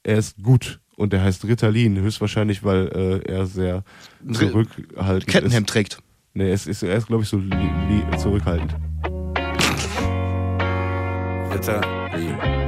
er ist gut und der heißt Ritalin, höchstwahrscheinlich, weil er sehr zurückhaltend Kettenhemd ist. trägt. Nee, er ist glaube ich, so zurückhaltend. Ritalin.